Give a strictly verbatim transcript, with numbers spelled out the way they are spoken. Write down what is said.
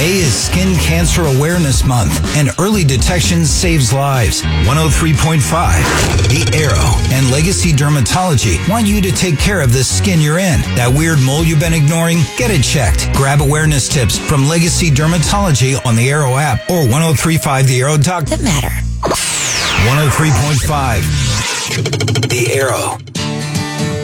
May is Skin Cancer Awareness Month, and early detection saves lives. one oh three point five, The Arrow, and Legacy Dermatology want you to take care of the skin you're in. That weird mole you've been ignoring? Get it checked. Grab awareness tips from Legacy Dermatology on the Arrow app or ten thirty-five the arrow dot com. That matter. one oh three point five, The Arrow.